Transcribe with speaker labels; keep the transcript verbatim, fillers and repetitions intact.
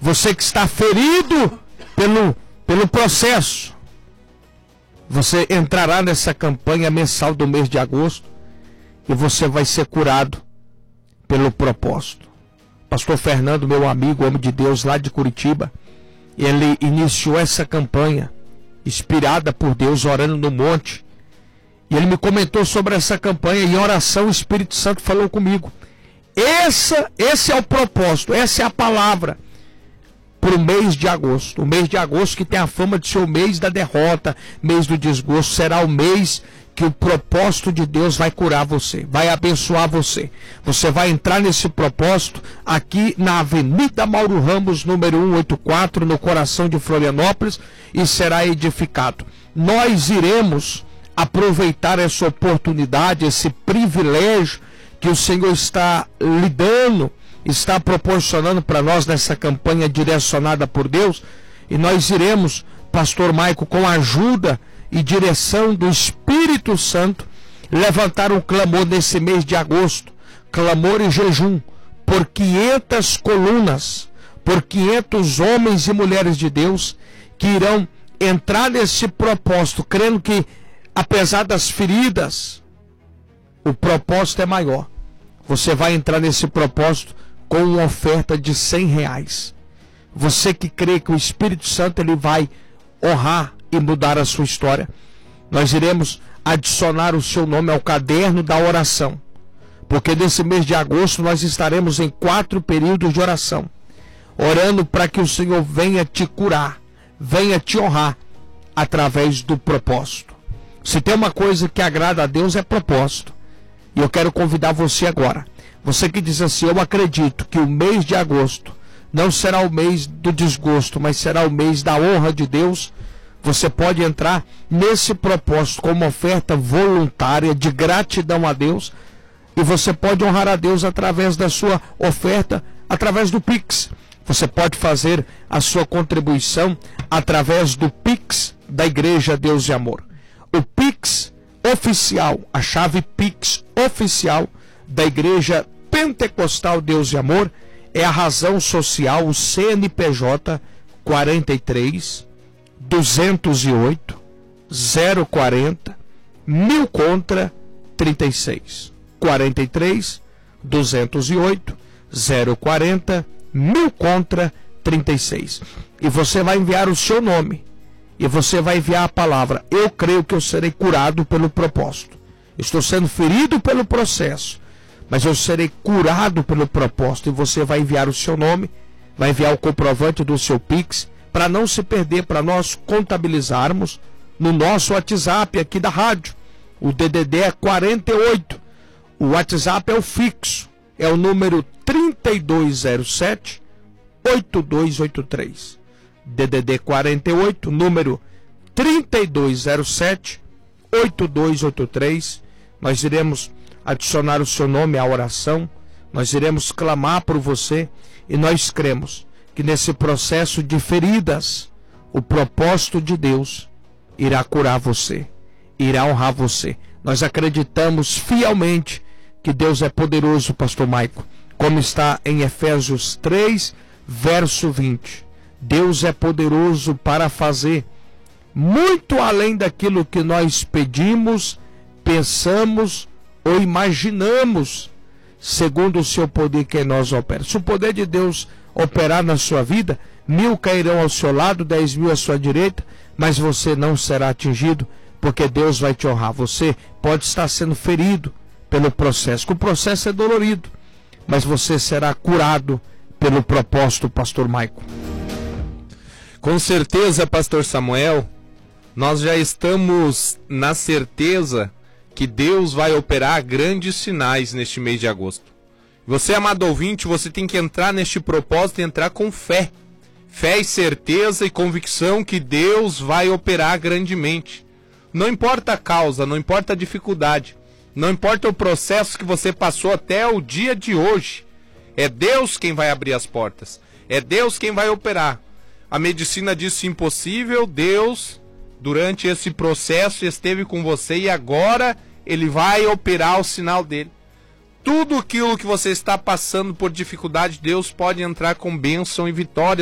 Speaker 1: Você que está ferido pelo, pelo processo, você entrará nessa campanha mensal do mês de agosto e você vai ser curado pelo propósito. Pastor Fernando, meu amigo, homem de Deus lá de Curitiba, ele iniciou essa campanha inspirada por Deus, orando no monte. E ele me comentou sobre essa campanha e em oração o Espírito Santo falou comigo. Essa, esse é o propósito, essa é a palavra para o mês de agosto. O mês de agosto, que tem a fama de ser o mês da derrota, mês do desgosto, será o mês que o propósito de Deus vai curar você, vai abençoar você. Você vai entrar nesse propósito aqui na Avenida Mauro Ramos, número cento e oitenta e quatro, no coração de Florianópolis, e será edificado. Nós iremos aproveitar essa oportunidade, esse privilégio que o Senhor está lhe dando, está proporcionando para nós nessa campanha direcionada por Deus, e nós iremos, pastor Maico, com a ajuda e direção do Espírito Santo, levantar um clamor nesse mês de agosto, clamor e jejum, por quinhentas colunas, por quinhentos homens e mulheres de Deus, que irão entrar nesse propósito, crendo que, apesar das feridas, o propósito é maior. Você vai entrar nesse propósito com uma oferta de cem reais. Você que crê que o Espírito Santo ele vai honrar e mudar a sua história, nós iremos adicionar o seu nome ao caderno da oração, porque nesse mês de agosto nós estaremos em quatro períodos de oração, orando para que o Senhor venha te curar, venha te honrar através do propósito. Se tem uma coisa que agrada a Deus é propósito. E eu quero convidar você agora, você que diz assim: eu acredito que o mês de agosto não será o mês do desgosto, mas será o mês da honra de Deus. Você pode entrar nesse propósito com uma oferta voluntária de gratidão a Deus, e você pode honrar a Deus através da sua oferta, através do Pix. Você pode fazer a sua contribuição através do Pix da Igreja Deus e Amor. O Pix oficial, a chave Pix oficial da Igreja Pentecostal Deus e Amor é a razão social, o C N P J quarenta e três, duzentos e oito, zero quarenta, mil contra trinta e seis. quarenta e três, duzentos e oito, zero quarenta, mil contra trinta e seis. E você vai enviar o seu nome. E você vai enviar a palavra: eu creio que eu serei curado pelo propósito. Estou sendo ferido pelo processo, mas eu serei curado pelo propósito. E você vai enviar o seu nome, vai enviar o comprovante do seu Pix, para não se perder, para nós contabilizarmos no nosso WhatsApp aqui da rádio. O D D D é quarenta e oito. O WhatsApp é o fixo, é o número trinta e dois zero sete, oito dois oito três. D D D quarenta e oito, número trinta e dois zero sete, oito dois oito três. Nós iremos adicionar o seu nome à oração, nós iremos clamar por você, e nós cremos que nesse processo de feridas, o propósito de Deus irá curar você, irá honrar você. Nós acreditamos fielmente que Deus é poderoso, pastor Maico, como está em Efésios três, verso vinte. Deus é poderoso para fazer muito além daquilo que nós pedimos, pensamos ou imaginamos, segundo o seu poder que em nós opera. Se o poder de Deus operar na sua vida, mil cairão ao seu lado, dez mil à sua direita, mas você não será atingido, porque Deus vai te honrar. Você pode estar sendo ferido pelo processo, que o processo é dolorido, mas você será curado pelo propósito, pastor Maico.
Speaker 2: Com certeza, pastor Samuel, nós já estamos na certeza que Deus vai operar grandes sinais neste mês de agosto. Você, amado ouvinte, você tem que entrar neste propósito e entrar com fé. Fé e certeza e convicção que Deus vai operar grandemente. Não importa a causa, não importa a dificuldade, não importa o processo que você passou até o dia de hoje. É Deus quem vai abrir as portas. É Deus quem vai operar. A medicina disse impossível, Deus, durante esse processo, esteve com você e agora Ele vai operar o sinal dele. Tudo aquilo que você está passando por dificuldade, Deus pode entrar com bênção e vitória